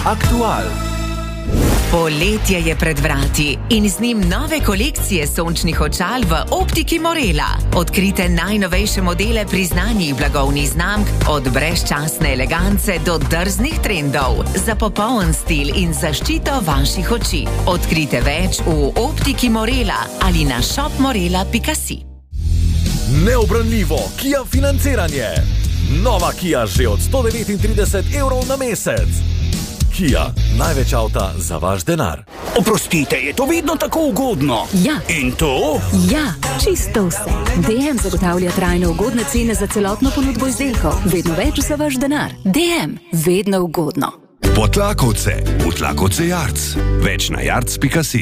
Aktual. Poletje je pred vrati in z njim nove kolekcije sončnih očal v optiki Morela. Odkrite najnovejše modele priznanih blagovnih znamk, od brezčasne elegance do drznih trendov, za popoln stil in zaščito vaših oči. Odkrite več v optiki Morela ali na shopmorela.si. Neobranljivo Kia financiranje. Nova Kia že od 139 evrov na mesec. Kia, največ avta za vaš denar. Oprostite, je to vedno tako ugodno? Ja. In to? Ja, čisto vse. DM zagotavlja trajno ugodne cene za celotno ponudbo izdelkov. Vedno več za vaš denar. DM, vedno ugodno. Potlakovce, Jarc. Več na jarc.si.